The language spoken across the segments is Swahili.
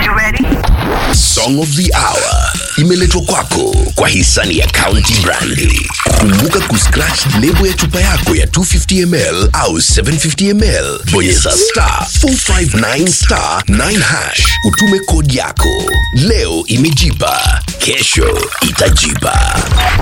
Song of the Hour imeletwa kwako kwa hisani ya County Brandy. Kumbuka kuscratch lebo ya chupa yako ya 250ml au 750ml. Bonyeza *459*9#. Utume kodi yako. Leo imejipa, kesho itajipa.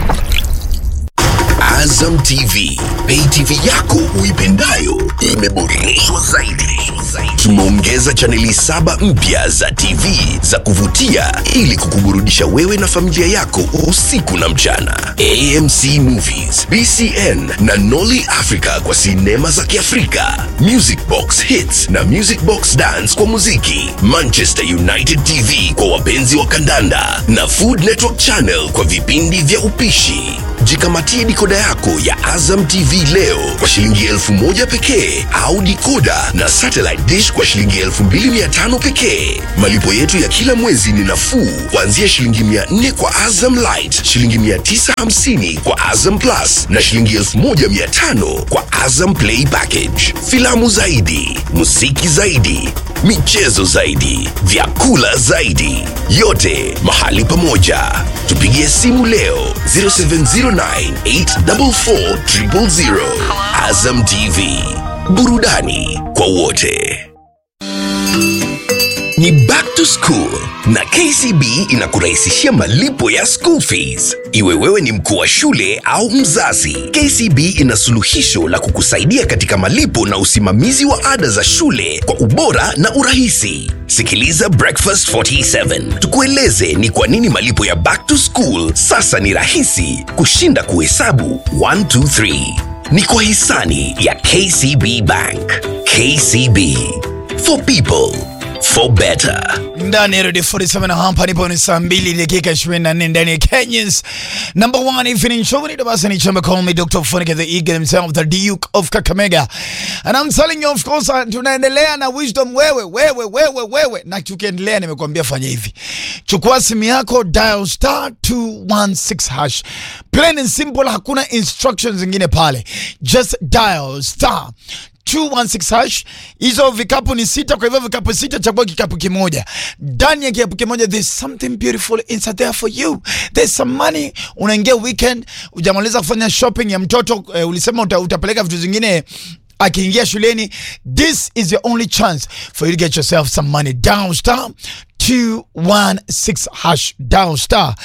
Azam TV, pay TV yako uipendayo imeboreshwa zaidi. Tumeongeza chaneli 7 mpya za TV za kuvutia ili kukuburudisha wewe na familia yako usiku na mchana. AMC Movies, BCN na Nolly Africa kwa sinema za Kiafrika, Music Box Hits na Music Box Dance kwa muziki, Manchester United TV kwa wapenzi wa kandanda na Food Network Channel kwa vipindi vya upishi. Jikamatie dikoda yako ya Azam TV leo kwa shilingi 1000 pekee au dikoda na satellite dish kwa shilingi 2500 pekee. Malipo yetu ya kila mwezi ni nafuu kuanzia shilingi 400 kwa Azam Lite, shilingi 950 kwa Azam Plus na shilingi 1500 kwa Azam Play Package. Filamu zaidi, muziki zaidi, michezo zaidi, vyakula zaidi, yote mahali pamoja. Tupigie simu leo 0709844000. Azam TV, burudani kwa wote. Ni back to school na KCB inakurahisishia malipo ya school fees. Iwe wewe ni mkuu wa shule au mzazi, KCB ina suluhisho la kukusaidia katika malipo na usimamizi wa ada za shule kwa ubora na urahisi. Sikiliza Breakfast 47 tukueleze ni kwa nini malipo ya back to school sasa ni rahisi kushinda kuhesabu 1 2 3. Ni kwa hisani ya KCB Bank. KCB, for people, for better. Ndani ya Radio 47 hapa nipo ni saa 2 dakika 24 ndani ya Kenyans number 1 evening show. Ni basi ni chamba, call me Dr. Funike, the eagle himself, the Duke of Kakamega. And I'm telling you, of course, tunaendelea na wisdom wewe. Na tukiendelea nimekuambia fanya hivi. Chukua simu yako, dial *216#. Plain and simple, hakuna instructions zingine pale. Just dial *216#. Hizo vikapu ni 6, kwa hivyo vikapu 6, chagua kikapu kimoja. Ndani ya kikapu kimoja there's something beautiful inside there for you. There's some money. Unaingia weekend, hujamaliza kufanya shopping ya mtoto, ulisema utapeleka vitu zingine akiingia shuleni. This is your only chance for you to get yourself some money. Down *216#. Down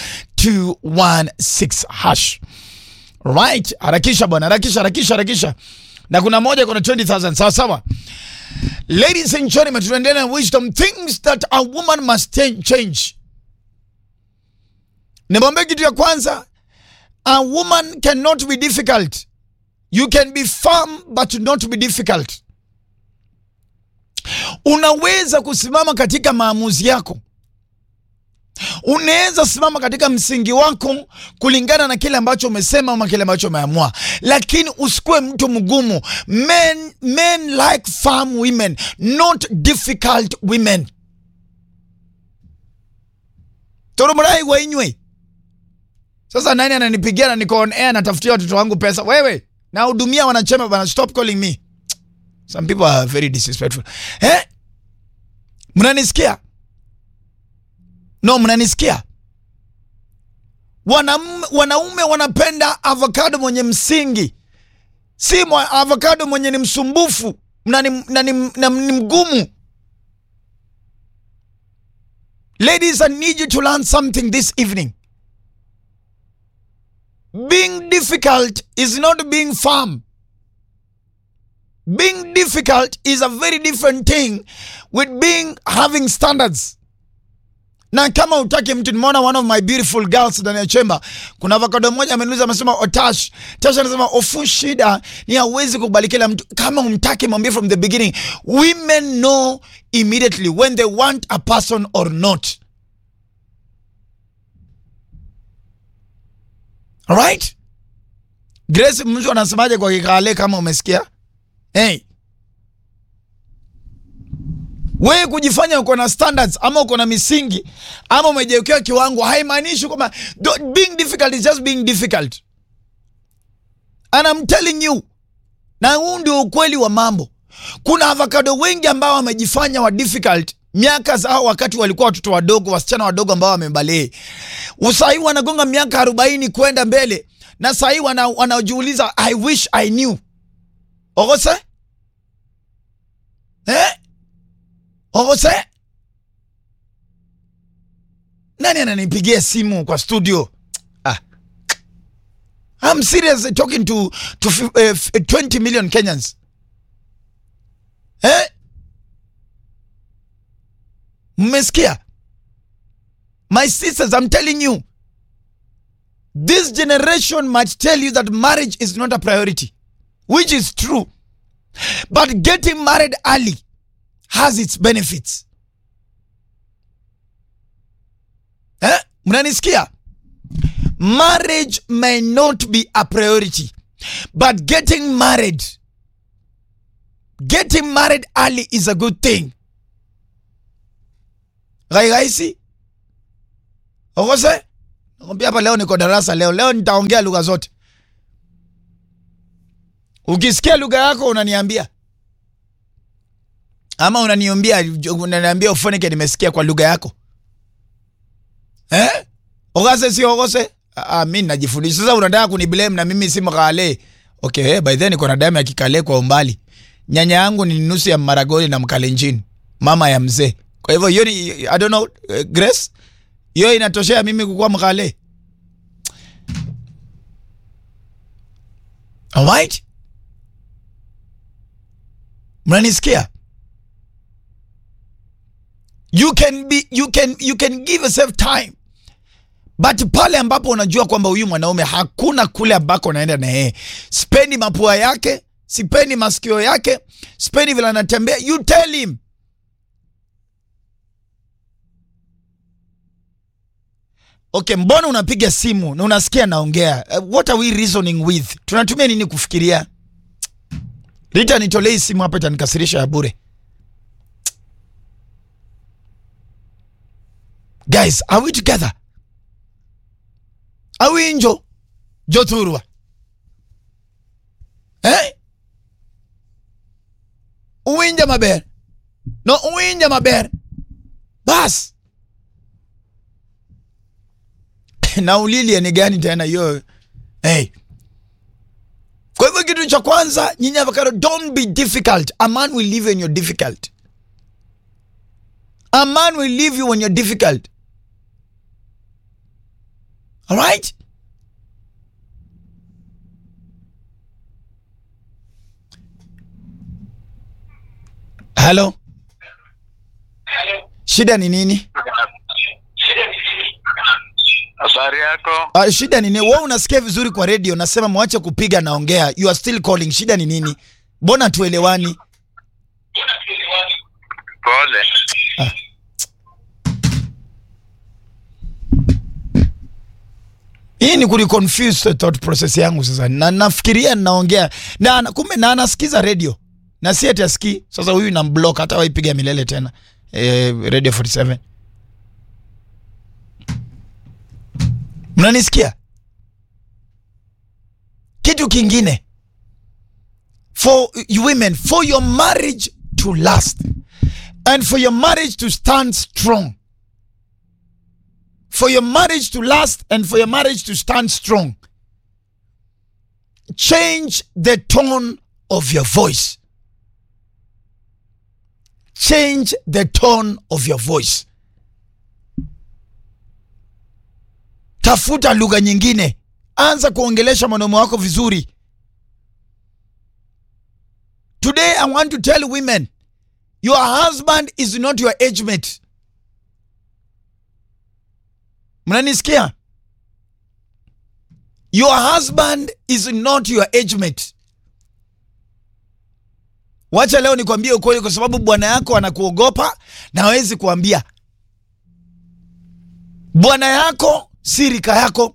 *216#. Right, harakisha bwana, harakisha. Na kuna moja kuna 20,000, sawa. Ladies and gentlemen, tunaendelea na wisdom, things that a woman must change. Nimwambia kitu ya kwanza, a woman cannot be difficult. You can be firm but not be difficult. Unaweza kusimama katika maamuzi yako. Unaweza simama katika msingi wako kulingana na kile ambacho umesema ama kile ambacho umeamua, lakini usikue mtu mgumu. Men like firm women, not difficult women. Toromurai wa inywe. Sasa nani ananipigia na niko on air natafutia watoto wangu pesa? Wewe, na hudumia wanachema bana, stop calling me. Some people are very disrespectful. Mnanisikia? No, mnanisikia? Wanaume wanapenda avocado mwenye msingi, si avocado mwenye ni msumbufu na ni mgumu. Ladies, I need you to learn something this evening. Being difficult is not being firm. Being difficult is a very different thing with having standards. Na kama utaki mtu, nimeona one of my beautiful girls ndani ya chemba, kuna avocado moja ameniuliza, amesema Tash anasema ofu shida ni hawezi kubali kila mtu. Kama umtaki mwambie from the beginning. Women know immediately when they want a person or not. Alright? Grace mtu anasemaje kwa kikale kama umesikia? Wewe kujifanya uko na standards ama uko na misingi ama umejiwekea kiwango haimaanishi kwamba being difficult is just being difficult. And I'm telling you, na huu ndio ukweli wa mambo. Kuna avocado wengi ambao wamejifanya wa difficult miaka zao wakati walikuwa watoto wadogo, wasichana wadogo ambao wamebalee. Usai wanagonga miaka 40 kwenda mbele. Na sai wanajiuliza I wish I knew. Ogose? Ogose? Nani ananipigia simu kwa studio? I'm serious talking to 20 million Kenyans. Mmesikia? My sisters, I'm telling you, this generation might tell you that marriage is not a priority, which is true. But getting married early has its benefits. Mnanisikia? Marriage may not be a priority, but getting married early is a good thing. Gaisi? Ogose? Nakwambia hapa leo niko darasa leo nitaongea lugha zote. Ukisikia lugha yako unaniambia. Ama unaniambia ufoneke nimesikia kwa lugha yako. Ogase si ogose? Mimi najifundisha. Sasa unataka kuniblame na mimi si mkale. Okay, by then niko na damu ya kikale kwa umbali. Nyanya yangu ni nusu ya Maragoli na Mkalenjin. Mama ya mzee. Kwa hivyo hiyo ni I don't know, Grace, hiyo inatoshea mimi kukuwa mkale. Alright? Mnanisikia? You can give yourself time. But pale ambapo unajua kwamba huyu mwanaume hakuna kule ambako naenda na yeye. Sipendi mapua yake, sipendi masikio yake, sipendi vile anatembea, you tell him. Okay, mbona unapiga simu na unasikia naongea? What are we reasoning with? Tunatumia nini kufikiria? Rita, nitolee simu hapa itanikasirisha ya bure. Guys, are we together? Are we injo? Joturwa. Uwinja maber. No, uwinja maber. Bas. Na ulili ni gani tena hiyo? Kwa hivyo kitu cha kwanza, nyinyi avocado, don't be difficult. A man will leave you when you're difficult. A man will leave you when you're difficult. Alright? Hello? Shida ni nini? Habari yako? Shida ni nini? Wewe unasikia vizuri kwa radio, nasema mwache kupiga naongea. You are still calling. Shida ni nini? Mbona tuelewani? Pole. Hii ni kuniconfuse thought process yangu sasa. Na nafikiria naongea. Na kumbe na anasikiza radio. Na si ati asikii. Sasa huyu na mblock hata waipiga milele tena. Radio 47. Mnanisikia? Kitu kingine. For you women, for your marriage to last and for your marriage to stand strong. For your marriage to last and for your marriage to stand strong, change the tone of your voice. Change the tone of your voice. Tafuta lugha nyingine. Anza kuongelesha mwanaume wako vizuri. Today I want to tell women, your husband is not your age mate. Mnanisikia? Your husband is not your age mate. Wacha leo nikwambie ukweli, kwa sababu bwana yako anakuogopa na hawezi kuambia. Bwana yako si rika yako.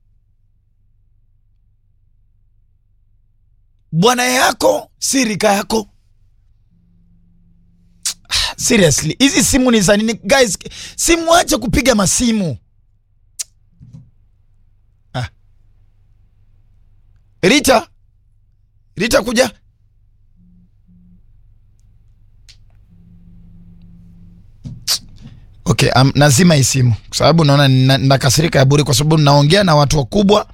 Bwana yako si rika yako. Seriously, hizi simu ni za nini? Guys, simu acha kupiga masimu. Rita kuja. Okay, nazima hii simu kwa sababu naona nakasirika ya bure kwa sababu naongea na watu wakubwa.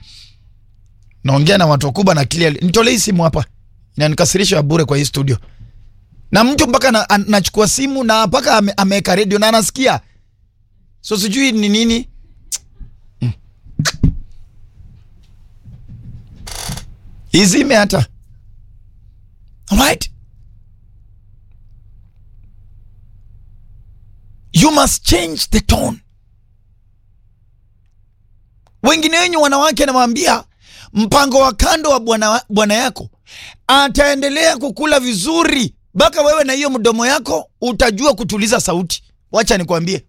Na clearly. Nitolee hii simu hapa. Inanikasirisha ya bure kwa hii studio. Na mtu mpaka anachukua simu na mpaka ameweka radio na anasikia. So sijui ni nini. Izime hata. Alright? You must change the tone. Wengine wenyu wanawake nawaambia mpango wa kando wa bwana yako ataendelea kukula vizuri mpaka wewe na hiyo mdomo yako utajua kutuliza sauti. Wacha nikwambie.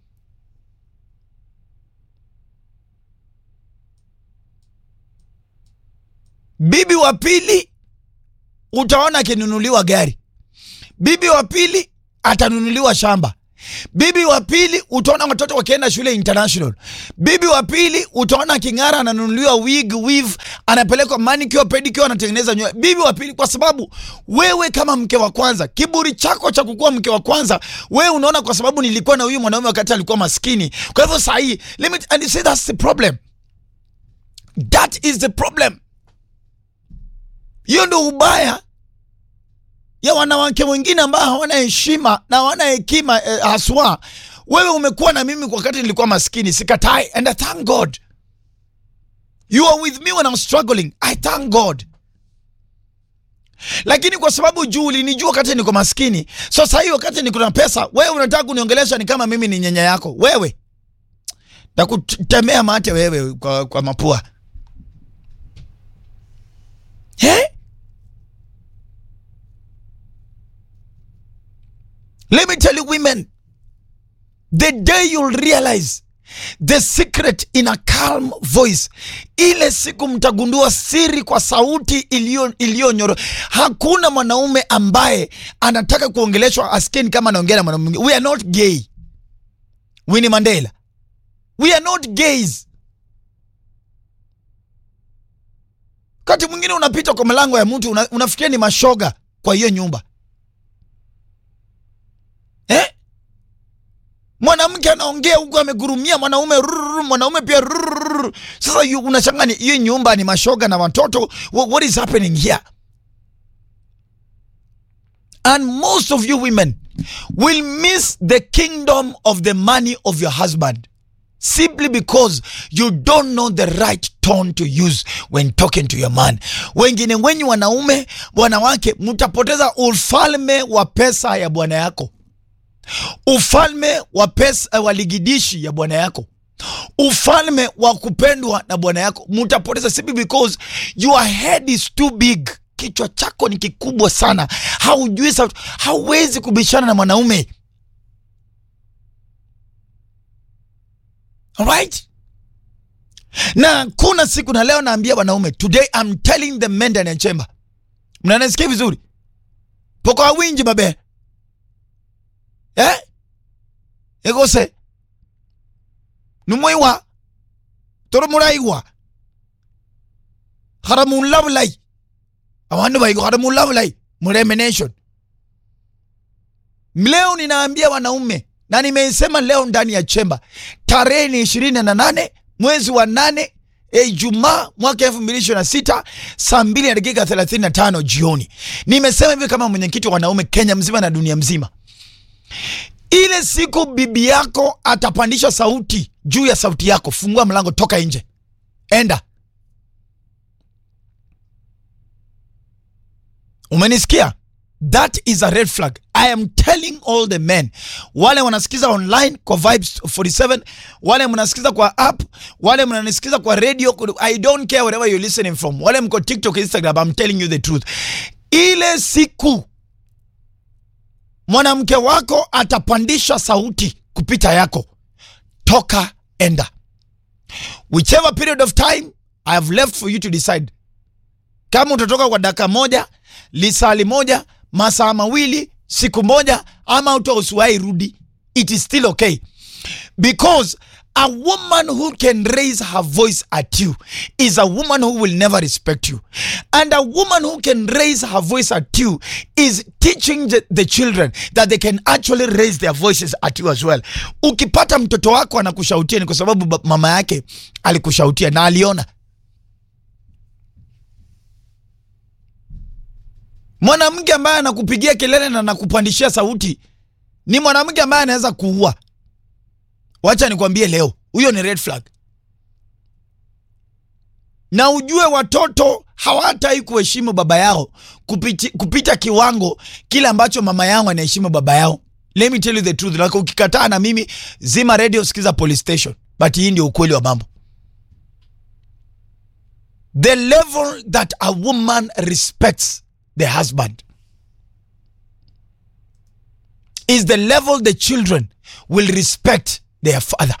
Bibi wa pili utaona akinunuliwa gari. Bibi wa pili atanunuliwa shamba. Bibi wa pili utaona watoto wakienda shule international. Bibi wa pili utaona kingara ananunuliwa wig, weave, anapelekwa manicure, pedicure, anatengeneza nywele. Bibi wa pili kwa sababu wewe kama mke wa kwanza, kiburi chako cha kukua mke wa kwanza, wewe unaona kwa sababu nilikuwa na huyu mwanaume wakati alikuwa maskini. Kwa hivyo saa hii, and you say that's the problem. That is the problem. Hiyo ndio ubaya ya wanawake wengine ambao hawana heshima na hawana hekima haswa. Wewe umekuwa na mimi kwa wakati nilikuwa maskini, sikatai, and I thank God. You are with me when I'm struggling. I thank God. Lakini kwa sababu juu ulinijua wakati niko maskini, so sasa hivi wakati niko na pesa, wewe unataka kuniongelesha ni kama mimi ni nyanya yako. Wewe nakutemea mate wewe kwa mapua. Let me tell you women, the day you'll realize the secret in a calm voice, ile siku mtagundua siri kwa sauti iliyo nyoro. Hakuna mwanaume ambaye anataka kuongeleshwa askeni kama anaongea na mwanamume. We are not gay. Winnie Mandela. We are not gays. Kati mwingine unapita kwa mlango ya mtu unafikiria ni mashoga kwa hiyo nyumba. Mwanamke anaongea huko amegurumia mwanaume pia. Sasa unachanganya hiyo nyumba ni mashoga na watoto. What is happening here? And most of you women will miss the kingdom of the money of your husband simply because you don't know the right tone to use when talking to your man. Wengine wenyu wanaume, wanawake, mtapoteza ufalme wa pesa ya bwana yako. Ufalme wa pesa wa ligidishi ya bwana yako. Ufalme wa kupendwa na bwana yako. Mutapoteza simply because your head is too big. Kichwa chako ni kikubwa sana. Haujui sauti. Hauwezi kubishana na mwanaume. Alright? Na kuna siku na leo naambia wanaume, today I'm telling the men in the chamber. Mnanisikia vizuri? Poko awinji babe. Egose Numoiwa Toromuraiwa Haramulavlai Awandu baigo haramulavlai Mureme nation. Leo ninaambia wanaume na nimeisema leo ndani ya chemba, tarehe ni 28 mwezi wa 8 Ijumaa mwaka 2026 saa 2:35 jioni. Nimesema hivi kama mwenyekiti wa wanaume Kenya mzima na dunia mzima. Ile siku bibi yako atapandisha sauti juu ya sauti yako, fungua mlango, toka nje. Enda. Umenisikia? That is a red flag. I am telling all the men. Wale wanasikiza online kwa Vibes 47, wale mnasikiza kwa app, wale mnanisikiza kwa radio, I don't care wherever you're listening from. Wale mko TikTok, Instagram, I'm telling you the truth. Ile siku mwanamke wako atapandisha sauti kupita yako, toka, enda. Whichever period of time I have left for you to decide. Kama utatoka kwa dakika moja, lisali moja, masaa mawili, siku moja, ama usiwahi rudi, it is still okay. Because A woman who can raise her voice at you is a woman who will never respect you. And a woman who can raise her voice at you is teaching the children that they can actually raise their voices at you as well. Ukipata mtoto wako anakushautia ni kwa sababu mama yake alikushautia na aliona. Mwanamke ambaye anakupigia kelele na anakupandishia sauti ni mwanamke ambaye anaweza kuua. Wacha nikwambie leo, huyo ni red flag. Na ujue watoto hawatai kuheshimu baba yao kupita kiwango kile ambacho mama yao anaheshimu baba yao. Let me tell you the truth. Like ukikataa na mimi zima radio, sikiza police station. But hii ndio ukweli wa mambo. The level that a woman respects the husband is the level the children will respect their father.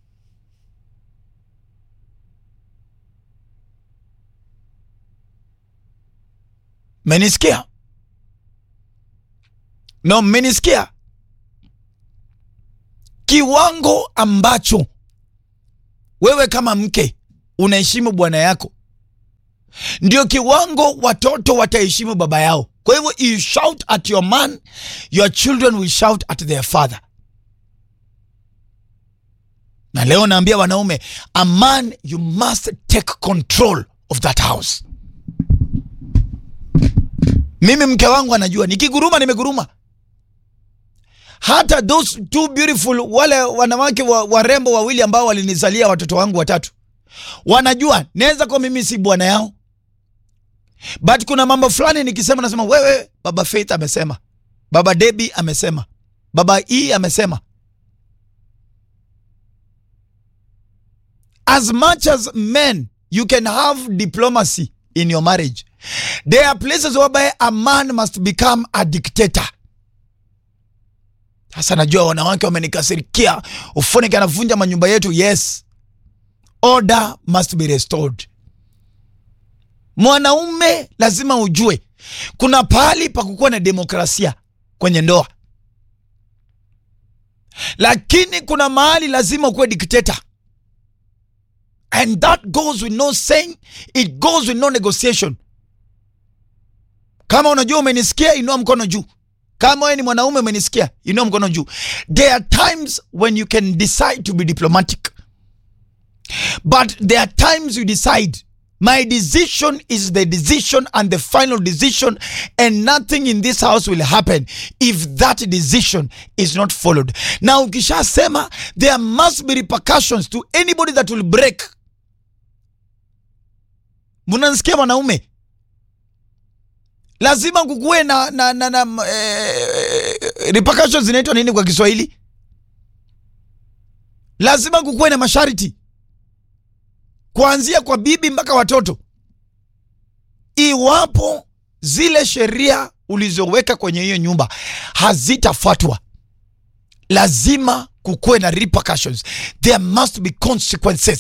Menisikia? No, menisikia? Kiwango ambacho wewe kama mke unaheshimu bwana yako ndio kiwango watoto wataheshimu baba yao. Kwa hivyo you shout at your man, your children will shout at their father. Na leo naambia wanaume, a man, you must take control of that house. Mimi mke wangu anajua nikiguruma nimeguruma. Hata those two beautiful, wale wanawake warembo wawili ambao walinizalia watoto wangu watatu, wanajua naweza kwa mimi si bwana yao. But kuna mambo fulani nikisema nasema wewe, baba Faith amesema, baba Debbie amesema, baba E amesema. As much as men, you can have diplomacy in your marriage, there are places whereby a man must become a dictator. Sasa najua wanawake wamenikasirikia, Ufonike anavunja manyumba yetu. Yes, order must be restored. Mwanaume lazima ujue kuna pahali pa kukuwa na demokrasia kwenye ndoa, lakini kuna mahali lazima ukuwe dictator. And that goes with no saying, it goes with no negotiation. Kama unajua umenisikia, inua mkono juu. Kama wewe ni mwanaume umenisikia, inua mkono juu. There are times when you can decide to be diplomatic, but there are times you decide, my decision is the decision and the final decision, and nothing in this house will happen if that decision is not followed. Now ukisha sema, there must be repercussions to anybody that will break. Munanisikia wanaume? Lazima kukuwe na repercussions. Zinaitwa nini kwa Kiswahili? Lazima kukuwe na masharti, kuanzia kwa bibi mpaka watoto. Iwapo zile sheria ulizoweka kwenye hiyo nyumba hazitafuatwa, lazima kukuwe na repercussions. There must be consequences.